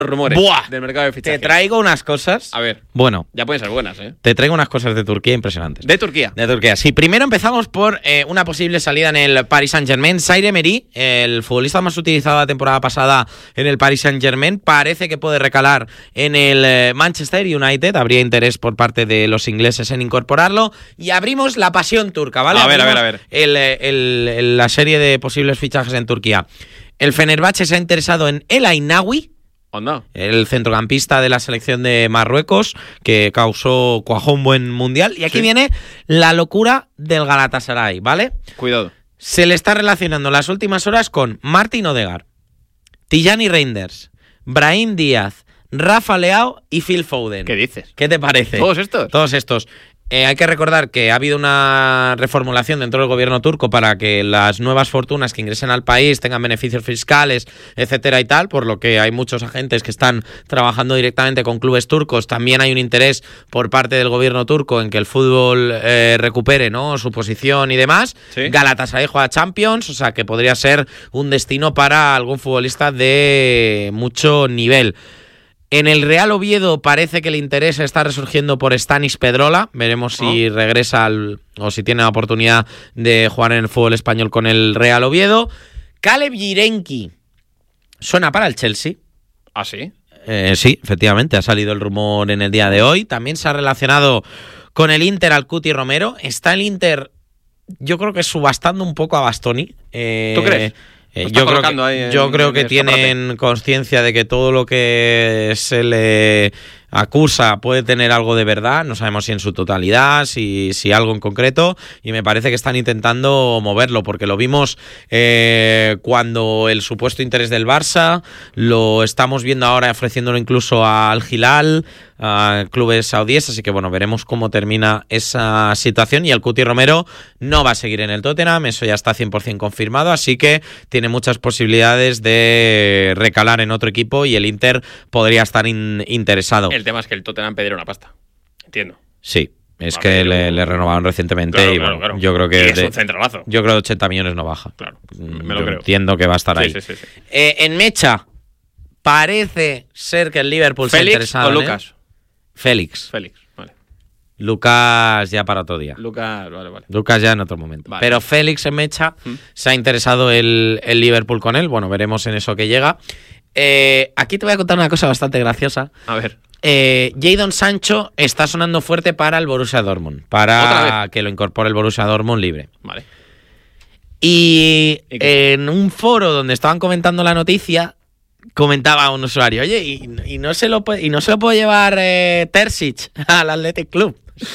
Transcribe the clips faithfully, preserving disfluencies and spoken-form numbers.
rumores Buah, del mercado de fichajes. Te traigo unas cosas. A ver. Bueno. Ya pueden ser buenas, ¿eh? Te traigo unas cosas de Turquía impresionantes. ¿De Turquía? De Turquía, sí. Primero empezamos por eh, una posible salida en el Paris Saint-Germain. Zaire Emery, el futbolista más utilizado la temporada pasada en el Paris Saint-Germain, parece que puede recalar en el eh, Manchester United. Habría interés por parte de los ingleses en incorporarlo. Y abrimos la pasión turca, ¿vale? A ver, abrimos a ver, a ver. El, el, el, la serie de posibles fichajes en Turquía. El Fenerbahce se ha interesado en El Ainaoui, Onda. el centrocampista de la selección de Marruecos, que causó cuajó un buen mundial. Y aquí Sí. viene la locura del Galatasaray, ¿vale? Cuidado. Se le está relacionando en las últimas horas con Martin Odegaard, Tijani Reinders, Brahim Díaz, Rafa Leao y Phil Foden. ¿Qué dices? ¿Qué te parece? ¿Todos estos? Todos estos. Eh, hay que recordar que ha habido una reformulación dentro del gobierno turco para que las nuevas fortunas que ingresen al país tengan beneficios fiscales, etcétera y tal, por lo que hay muchos agentes que están trabajando directamente con clubes turcos. También hay un interés por parte del gobierno turco en que el fútbol eh, recupere, ¿no?, su posición y demás. Sí. Galatasaray juega Champions, o sea que podría ser un destino para algún futbolista de mucho nivel. En el Real Oviedo parece que el interés está resurgiendo por Stanis Pedrola. Veremos si oh. regresa al, o si tiene la oportunidad de jugar en el fútbol español con el Real Oviedo. Caleb Yirenki suena para el Chelsea. ¿Ah, sí? Eh, sí, efectivamente, ha salido el rumor en el día de hoy. También se ha relacionado con el Inter al Cuti Romero. Está el Inter, yo creo que subastando un poco a Bastoni. Eh, ¿Tú crees? Eh, Está yo creo que, ahí en, yo creo en que el tienen conciencia de que todo lo que se le acusa puede tener algo de verdad. No sabemos si en su totalidad, si, si algo en concreto. Y me parece que están intentando moverlo, porque lo vimos eh, cuando el supuesto interés del Barça, lo estamos viendo ahora ofreciéndolo incluso al Hilal, a clubes saudíes. Así que bueno, veremos cómo termina esa situación. Y el Cuti Romero no va a seguir en el Tottenham, eso ya está cien por ciento confirmado. Así que tiene muchas posibilidades de recalar en otro equipo y el Inter podría estar in- interesado. El tema es que el Tottenham pediría una pasta. Entiendo. Sí, es Vale, que pero- le, le renovaron recientemente Claro, y claro, bueno, claro. yo creo Y que es de, un centralazo. yo creo que ochenta millones no baja. Claro, Mm, me lo yo creo. entiendo que va a estar Sí, ahí. sí, sí, sí. Eh, en Mecha parece ser que el Liverpool se ha ¿Félix interesado o en él. Lucas? Félix. Félix, vale. Lucas ya para otro día. Lucas, vale, vale. Lucas ya en otro momento. Vale. Pero Félix en Mecha ¿Mm? se ha interesado el, el Liverpool con él. Bueno, veremos en eso que llega. Eh, aquí te voy a contar una cosa bastante graciosa. A ver. Eh, Jadon Sancho está sonando fuerte para el Borussia Dortmund, ¿Otra para vez? que lo incorpore el Borussia Dortmund libre. Vale. Y ¿Y qué? en un foro donde estaban comentando la noticia, comentaba un usuario, oye, y, y no se lo puede, y no se lo puede llevar eh, Terzic al Athletic Club.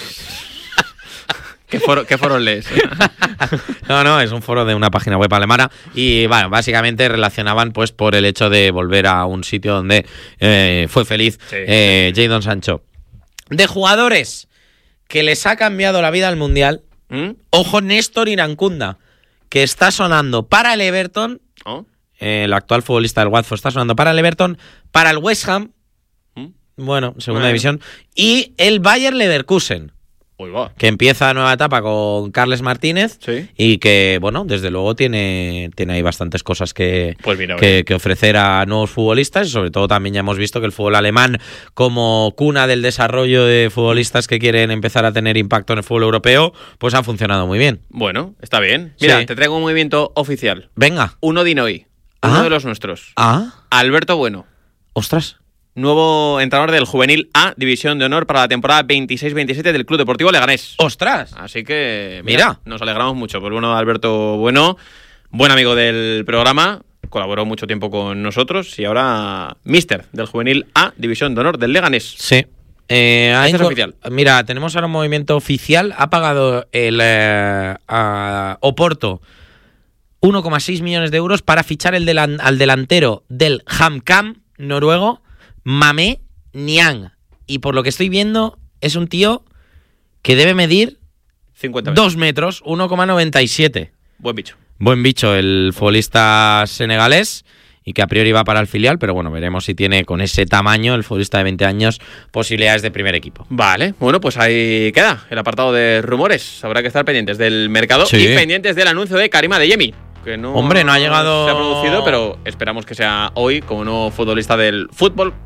¿Qué foro, qué foro lees? No, no, es un foro de una página web alemana y, bueno, básicamente relacionaban pues por el hecho de volver a un sitio donde eh, fue feliz Sí. eh, Jadon Sancho. De jugadores que les ha cambiado la vida al Mundial, ¿Mm? ojo, Néstor Irankunda, que está sonando para el Everton, ¿Oh? eh, el actual futbolista del Watford está sonando para el Everton, para el West Ham, ¿Mm? bueno, segunda Bueno. división, y el Bayer Leverkusen, Uy, va. que empieza nueva etapa con Carles Martínez. Sí. Y que, bueno, desde luego tiene, tiene ahí bastantes cosas que, Pues mira, que, oye. que ofrecer a nuevos futbolistas. Y sobre todo también ya hemos visto que el fútbol alemán, como cuna del desarrollo de futbolistas que quieren empezar a tener impacto en el fútbol europeo, pues ha funcionado muy bien. Bueno, está bien. Mira, Sí. te traigo un movimiento oficial. Venga. Uno Dinoy. Uno Ah. de los nuestros. Ah, Alberto Bueno. ostras. Nuevo entrenador del Juvenil A, División de Honor para la temporada veintiséis veintisiete del Club Deportivo Leganés. Ostras. Así que, Mira. nos alegramos mucho por uno de Alberto Bueno, buen amigo del programa, colaboró mucho tiempo con nosotros y ahora míster del Juvenil A, División de Honor del Leganés. Sí. Eh, ha Este es incor- oficial. Mira, tenemos ahora un movimiento oficial. Ha pagado el eh, a Oporto uno coma seis millones de euros para fichar el delan- al delantero del HamKam noruego, Mame Niang. Y por lo que estoy viendo, es un tío que debe medir cincuenta metros. dos metros, uno coma noventa y siete. Buen bicho. Buen bicho el futbolista senegalés y que a priori va para el filial, pero bueno, veremos si tiene con ese tamaño el futbolista de veinte años posibilidades de primer equipo. Vale, bueno, pues ahí queda el apartado de rumores. Habrá que estar pendientes del mercado Sí. y pendientes del anuncio de Karima Adeyemi. que no, Hombre, no ha llegado... se ha producido, pero esperamos que sea hoy como nuevo futbolista del Fútbol